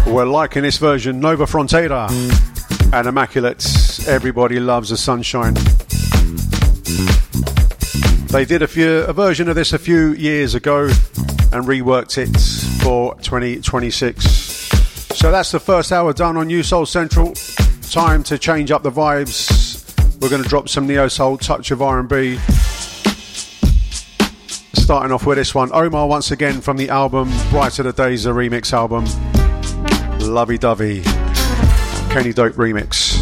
We're liking this version, Nova Fronteira and Immaculate. Everybody loves the sunshine. They did a version of this a few years ago and reworked it for 2026. So that's the first hour done on New Soul Central. Time to change up the vibes. We're going to drop some neo soul, touch of R&B. Starting off with this one, Omar once again from the album Brighter the Days, the remix album. Lovey Dovey, Kenny Dope remix.